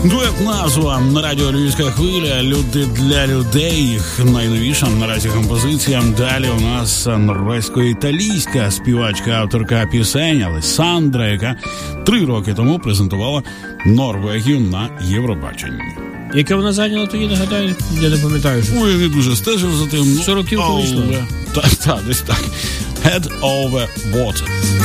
Дует назва на радіо Львівська хвиля. Люди для людей. Їх найновіша наразі композиція. Далі у нас норвезько-італійська співачка, авторка пісень Алесандра, яка 3 роки тому презентувала Норвегію на Євробаченні. Яке вона зайняла тоді, нагадаю? Я не пам'ятаю. Ой, я не дуже стежив за тим. 40 вийшло. Так, десь так. Head over water.